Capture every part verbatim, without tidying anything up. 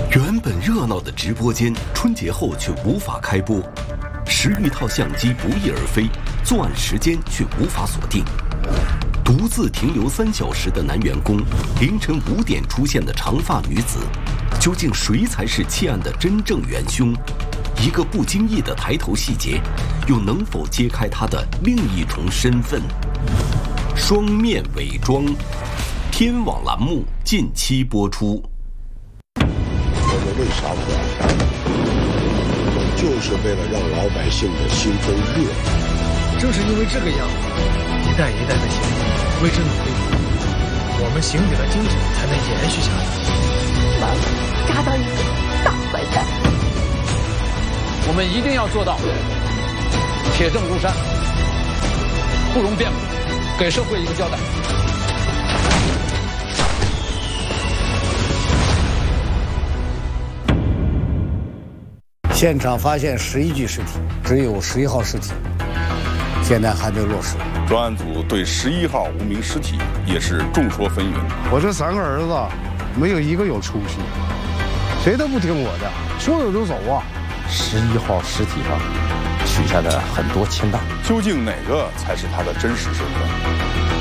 原本热闹的直播间，春节后却无法开播，十余套相机不翼而飞，作案时间却无法锁定。独自停留三小时的男员工，凌晨五点出现的长发女子，究竟谁才是窃案的真正元凶？一个不经意的抬头细节，又能否揭开他的另一重身份？双面伪装，天网栏目近期播出。 我们为啥破案？就是为了让老百姓的心中热。 正是因为这个样子，一代一代的刑警为之努力，我们刑警的精神才能延续下去。 完了，抓到一个大坏蛋！ 我们一定要做到铁证如山，不容辩驳，给社会一个交代。 现场发现十一具尸体，只有十一号尸体现在还没落实。 专案组对十一号无名尸体也是众说纷纭。 我这三个儿子没有一个有出息，谁都不听我的，说走就走啊。 十一号尸体上取下的很多铅弹， 究竟哪个才是他的真实身份？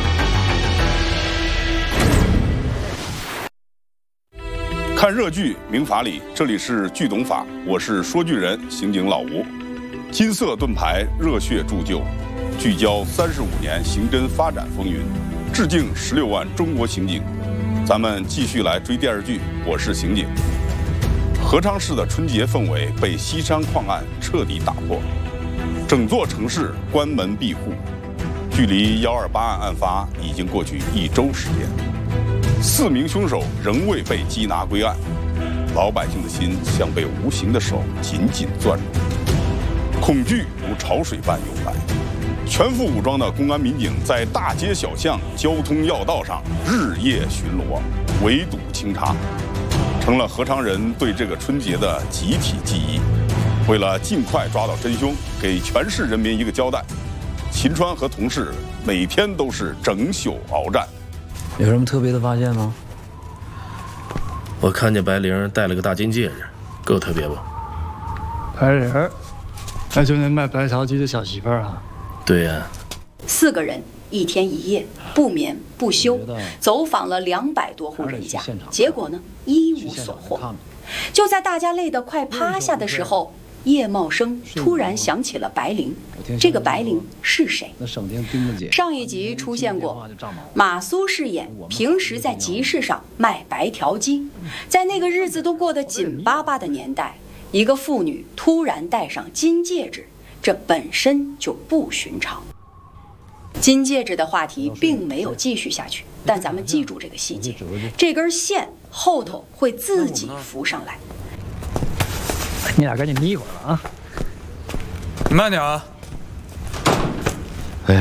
看热剧《明法理》，这里是剧懂法，我是说剧人刑警老吴。金色盾牌，热血铸就，聚焦三十五年刑侦发展风云，致敬十六万中国刑警。咱们继续来追电视剧，我是刑警。合昌市的春节氛围被西山矿案彻底打破，整座城市关门闭户。距离幺二八案案发已经过去一周时间。四名凶手仍未被缉拿归案，老百姓的心像被无形的手紧紧攥住，恐惧如潮水般涌来。全副武装的公安民警在大街小巷、交通要道上日夜巡逻，围堵清查，成了合昌人对这个春节的集体记忆。为了尽快抓到真凶，给全市人民一个交代，秦川和同事每天都是整宿鏖战。 有什么特别的发现吗？ 我看见白玲戴了个大金戒指，够特别不？ 白玲，那就那卖白桃鸡的小媳妇儿啊？ 对呀、啊。 四个人一天一夜不眠不休，走访了两百多户人家，结果呢一无所获。就在大家累得快趴下的时候，叶茂生突然想起了白灵。这个白灵是谁？上一集出现过，马苏饰演平时在集市上卖白条鸡，在那个日子都过得紧巴巴的年代，一个妇女突然戴上金戒指，这本身就不寻常。金戒指的话题并没有继续下去，但咱们记住这个细节，这根线后头会自己浮上来。 你俩赶紧眯一会儿了啊！ 你慢点啊！ 哎，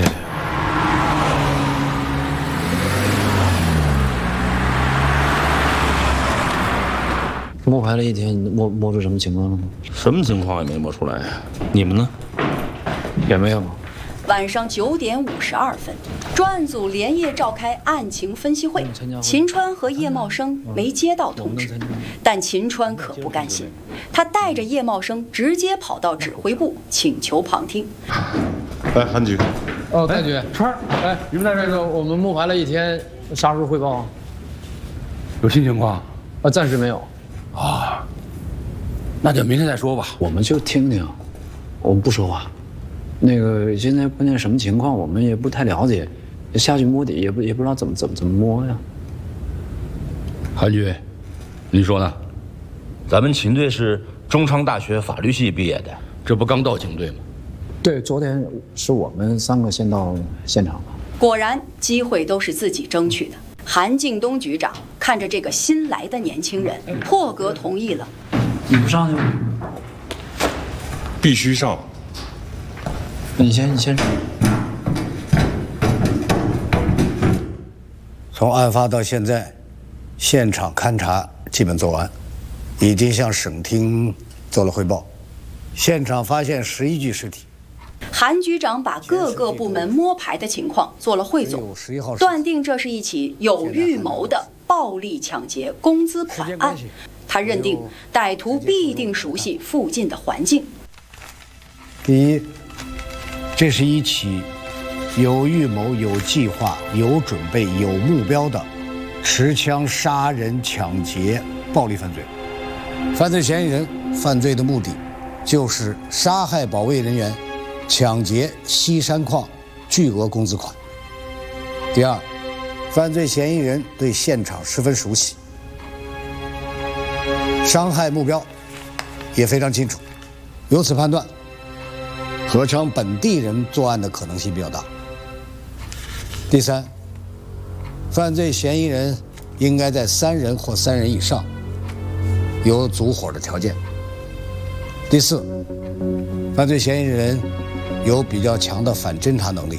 摸排了一天，你摸摸出什么情况了吗？ 什么情况也没摸出来。你们呢？ 也没有。 晚上九点五十二分，专案组连夜召开案情分析会。秦川和叶茂生没接到通知，但秦川可不甘心，他带着叶茂生直接跑到指挥部请求旁听。 哎，韩局。 哦，戴局，川儿，哎，你们在这个我们摸排了一天，啥时候汇报啊？ 有新情况？ 啊，暂时没有。 啊，那就明天再说吧。 我们就听听，我们不说话。那个现在关键什么情况，我们也不太了解，下去摸底也不也不知道怎么怎么怎么摸呀。 韩局，你说呢？ 咱们秦队是中昌大学法律系毕业的， 这不刚到警队吗？ 对，昨天是我们三个先到现场的。 果然，机会都是自己争取的。韩敬东局长看着这个新来的年轻人，破格同意了。 你不上去吗？ 必须上。 你先，你先。 从案发到现在，现场勘查基本做完，已经向省厅做了汇报。现场发现十一具尸体。 韩局长把各个部门摸排的情况做了汇总，断定这是一起有预谋的暴力抢劫工资款案。 他认定歹徒必定熟悉附近的环境。 第一，这是一起有预谋、有计划、有准备、有目标的持枪杀人、抢劫、暴力犯罪。犯罪嫌疑人犯罪的目的就是杀害保卫人员，抢劫西山矿巨额工资款。第二，犯罪嫌疑人对现场十分熟悉，伤害目标也非常清楚，由此判断，合称本地人作案的可能性比较大。第三，犯罪嫌疑人应该在三人或三人以上，有组伙的条件。第四，犯罪嫌疑人有比较强的反侦查能力。